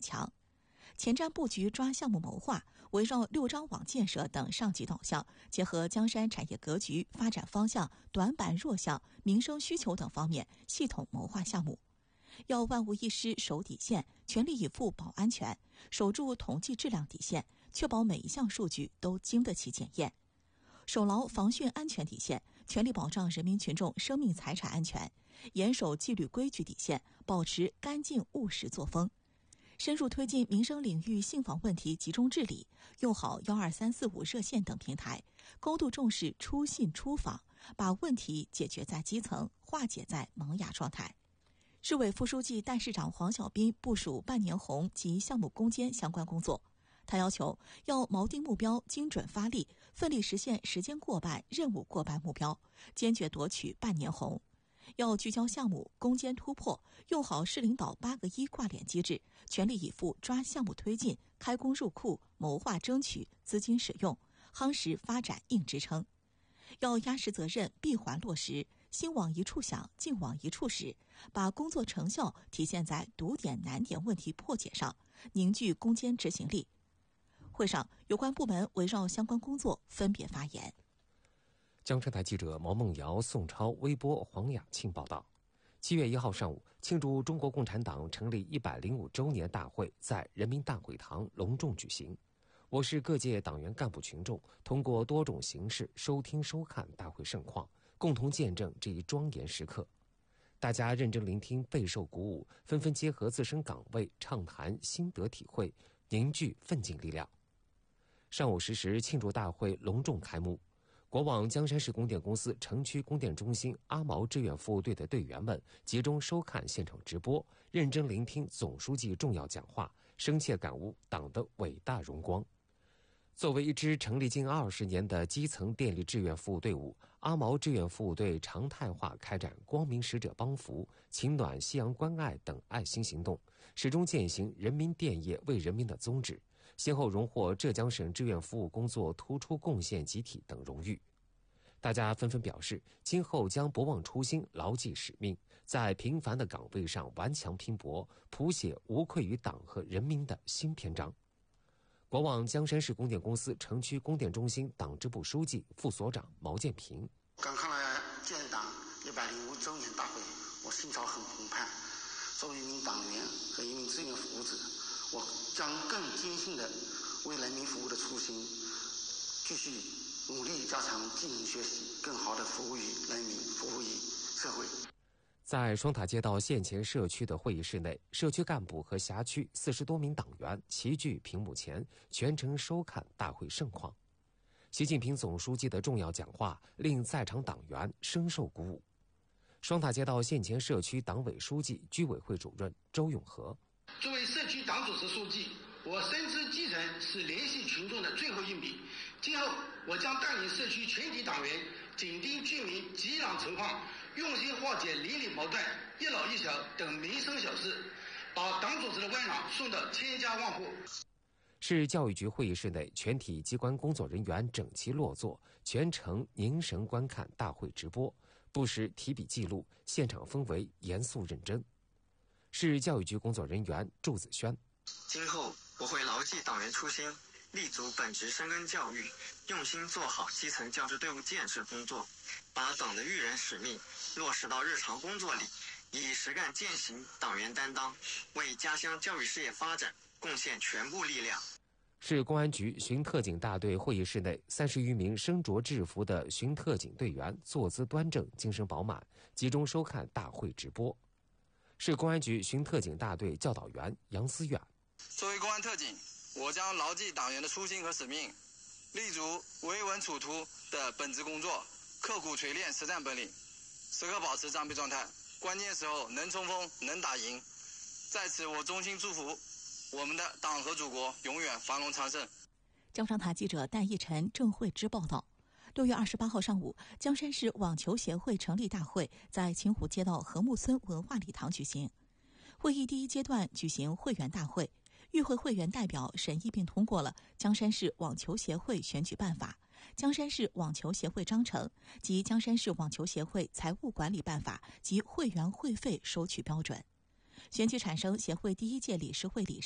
强。前瞻布局抓项目谋划，围绕6张网建设等上级导向，结合江山产业格局、发展方向、短板弱项、民生需求等方面，系统谋划项目。要万无一失守底线，全力以赴保安全，守住统计质量底线，确保每一项数据都经得起检验。守牢防汛安全底线，全力保障人民群众生命财产安全，严守纪律规矩底线，保持干净务实作风。深入推进民生领域信访问题集中治理，用好12345热线等平台，高度重视出信出访，把问题解决在基层，化解在萌芽状态。市委副书记、代市长黄小斌部署半年红及项目攻坚相关工作。他要求要锚定目标，精准发力，奋力实现时间过半、任务过半目标，坚决夺取半年红。要聚焦项目，攻坚突破，用好市领导8个1挂脸机制，全力以赴抓项目推进，开工入库，谋划争取，资金使用，夯实发展硬支撑。要压实责任，闭环落实，心往一处想，劲往一处使，把工作成效体现在堵点难点问题破解上，凝聚攻坚执行力。会上，有关部门围绕相关工作分别发言。 江城台记者毛梦瑶、宋超、微波黄雅庆报道。7月1号上午，庆祝中国共产党成立105周年大会在人民大会堂隆重举行。我市各界党员干部群众通过多种形式收听收看大会盛况，共同见证这一庄严时刻。大家认真聆听，备受鼓舞，纷纷结合自身岗位畅谈心得体会，凝聚奋进力量。上午10时，庆祝大会隆重开幕。国网江山市供电公司城区供电中心阿毛志愿服务队的队员们集中收看现场直播，认真聆听总书记重要讲话，深切感悟党的伟大荣光。作为一支成立近20年的基层电力志愿服务队伍，阿毛志愿服务队常态化开展光明使者帮扶、情暖夕阳关爱等爱心行动，始终践行人民电业为人民的宗旨，先后荣获浙江省志愿服务工作突出贡献集体等荣誉。大家纷纷表示，今后将不忘初心，牢记使命，在平凡的岗位上顽强拼搏，谱写无愧于党和人民的新篇章。国网江山市供电公司城区供电中心党支部书记、副所长毛建平： 刚看了建党105周年大会，我心潮很澎湃。作为一名党员和一名志愿服务者，我将更坚信的为人民服务的初心，继续努力加强技能学习，更好的服务于人民，服务于社会。 在双塔街道县前社区的会议室内，社区干部和辖区40多名党员齐聚屏幕前，全程收看大会盛况。习近平总书记的重要讲话令在场党员深受鼓舞。双塔街道县前社区党委书记、居委会主任周永和： 作为社区党组织书记，我深知基层是联系群众的最后一笔。今后我将带领社区全体党员紧盯居民急难情况，用心化解邻里矛盾、一老一小等民生小事，把党组织的温暖送到千家万户。 市教育局会议室内，全体机关工作人员整齐落座，全程凝神观看大会直播，不时提笔记录，现场氛围严肃认真。市教育局工作人员祝子轩： 今后我会牢记党员初心，立足本职深耕教育，用心做好基层教师队伍建设工作，把党的育人使命落实到日常工作里，以实干践行党员担当，为家乡教育事业发展贡献全部力量。 市公安局巡特警大队会议室内，30余名身着制服的巡特警队员坐姿端正，精神饱满，集中收看大会直播。市公安局巡特警大队教导员杨思远： 作为公安特警，我将牢记党员的初心和使命，立足维稳处突的本职工作，刻苦锤炼实战本领，时刻保持战备状态，关键时候能冲锋能打赢。在此我衷心祝福我们的党和祖国永远繁荣昌盛。 江上塔记者戴义晨、郑慧芝报道。6月28号上午，江山市网球协会成立大会在秦湖街道和睦村文化礼堂举行。会议第一阶段举行会员大会，与会会员代表审议并通过了江山市网球协会选举办法、江山市网球协会章程及江山市网球协会财务管理办法及会员会费收取标准。选举产生协会第一届理事会理事